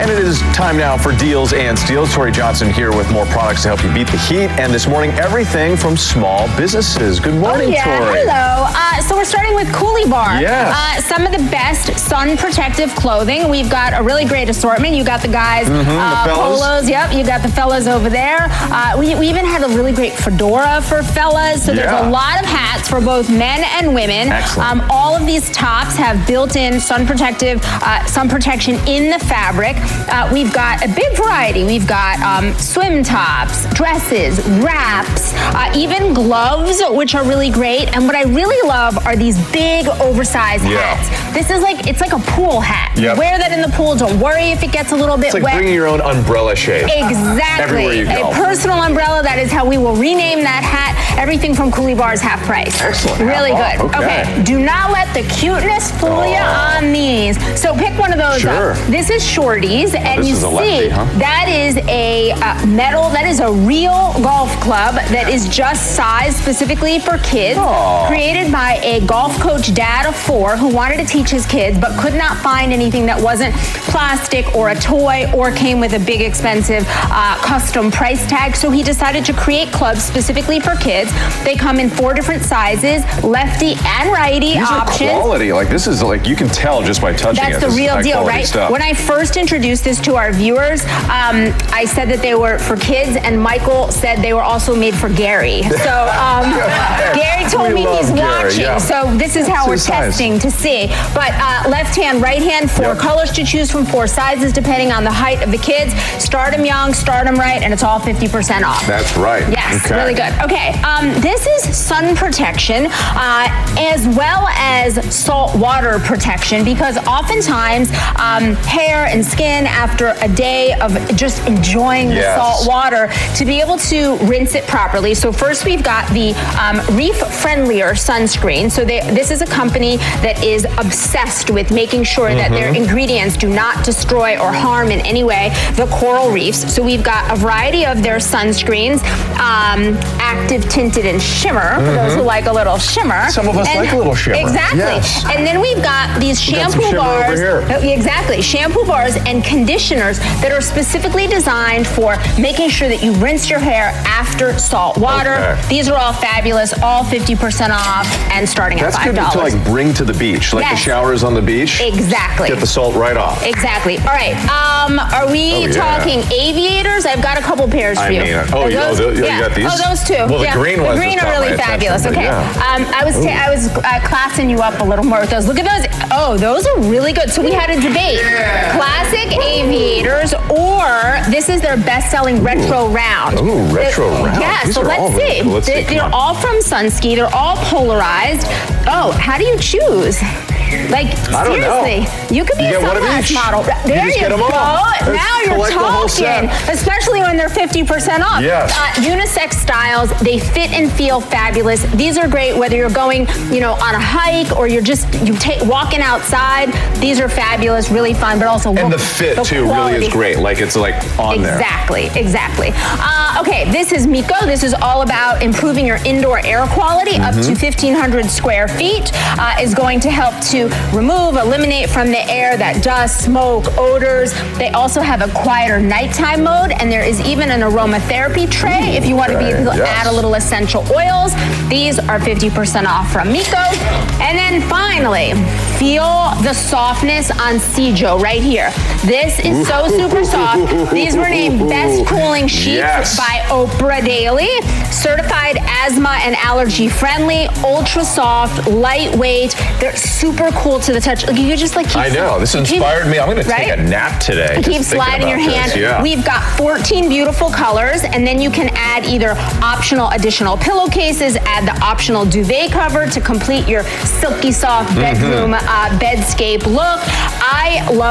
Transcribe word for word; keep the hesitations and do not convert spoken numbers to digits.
And it is time now for Deals and Steals. Tori Johnson here with more products to help you beat the heat. And this morning, everything from small businesses. Good morning, oh, yeah. Tori. Hello. Uh, so we're starting with Coolibar. Yes. Uh, some of the best sun protective clothing. We've got a really great assortment. You got the guys, mm-hmm, uh, the fellas. polos. Yep. You got the fellas over there. Uh, we, we even had a really great fedora for fellas. So yeah. there's a lot of hats for both men and women. Excellent. Um, all of these tops have built-in sun protective, uh, sun protection in the fabric. Uh, we've got a big variety. We've got um, swim tops, dresses, wraps, uh, even gloves, which are really great. And what I really love are these big, oversized yeah. hats. This is like, it's like a pool hat. Yep. Wear that in the pool. Don't worry if it gets a little bit it's like wet. bringing your own umbrella shade. Exactly. Everywhere you go. A personal umbrella. That is how we will rename that hat. Everything from Coolibar is half price. Excellent. Really half good. Off. Okay. okay. Do not let the cuteness fool you oh. on these. So pick one of those sure. up. This is Shorties, oh, and this you is a see lefty, huh? that is a uh, metal. That is a real golf club that is just sized specifically for kids. Oh. Created by a golf coach dad of four who wanted to teach his kids, but could not find anything that wasn't plastic or a toy or came with a big expensive uh, custom price tag. So he decided to create clubs specifically for kids. They come in four different sizes, lefty and righty These options. Are quality. Like this is like you can tell just by touching That's it. That's the this real deal, right? Stuff. When I first introduced this to our viewers, um, I said that they were for kids, and Michael said they were also made for Gary. So um, Gary told we me he's Gary, watching. Yeah. So this is how That's we're testing to see. But uh, left hand, right hand, four yep. colors to choose from, four sizes depending on the height of the kids. Start them young, start them right, and it's all fifty percent off. That's right. Yes, okay. really good. Okay, um, this is sun protection uh, as well as salt water protection, because oftentimes um, hair and skin after a day of just enjoying yes. the salt water, to be able to rinse it properly. So first we've got the um, Reef Friendlier sunscreen. So they, this is a company that is obsessed with making sure mm-hmm. that their ingredients do not destroy or harm in any way the coral reefs. So we've got a variety of their sunscreens, um, active, tinted, and shimmer, mm-hmm. for those who like a little shimmer. Some of us and like a little shimmer. Exactly. Yes. And then we've got these we shampoo got bars. Exactly. Shampoo bars and conditioners that are specifically designed for making sure that you rinse your hair after salt water. Okay. These are all fabulous, all fifty percent off and starting That's at five dollars. That's good to like bring to the beach, like yes. the showers on the beach. Exactly. Get the salt right off. Exactly. All right. Um, are we oh, yeah. talking aviators? I've got a couple pairs for I you. mean, oh, are you, those, oh, you yeah. got these? Oh, those two. Well, the yeah. green the ones. The green are really fabulous. Okay. Yeah. Um, I was ta I was uh, classing you up a little more with those. Look at those. Oh, those are really good. So we had a debate: yeah. classic aviators, or this is their best-selling retro round. Ooh, retro it, round. Yeah. These so are let's all see. Really cool. Let's they, see. They're all from Sunski. They're all polarized. Oh, how do you choose? Like, I don't seriously, know. you could be you a sunglass model. There you, you, you go. Now you're talking. Especially when they're fifty percent off. Yes. Uh, unisex styles, they fit and feel fabulous. These are great whether you're going, you know, on a hike or you're just you take walking outside. These are fabulous, really fun, but also and look, the fit the too quality. really is great. Like it's like on exactly, there. Exactly, exactly. Uh, okay, this is Miko. This is all about improving your indoor air quality mm-hmm. up to fifteen hundred square feet. Uh, is going to help to remove, eliminate from the air that dust, smoke, odors. They also have a quieter nighttime mode, and there is even an aromatherapy tray if you want okay. to be, yes. add a little essential oils. These are fifty percent off from Miko. And then finally, feel the softness on Cijo right here. This is so super soft. These were named Best Cooling Sheets yes. by Oprah Daily. Certified asthma and allergy friendly, ultra soft, lightweight. They're super cool to the touch. Like you could just like keep I know. This inspired keep, me. I'm going to right? take a nap today. Keep sliding your hand. This, yeah. We've got fourteen beautiful colors, and then you can add either optional additional pillowcases, add the optional duvet cover to complete your silky soft bedroom mm-hmm. uh, bedscape look. I love